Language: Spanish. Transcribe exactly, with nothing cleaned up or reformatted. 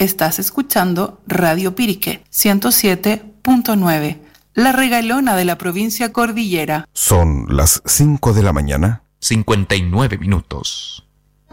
Estás escuchando Radio Pirique ciento siete punto nueve, la regalona de la provincia cordillera. Son las cinco de la mañana. cincuenta y nueve minutos.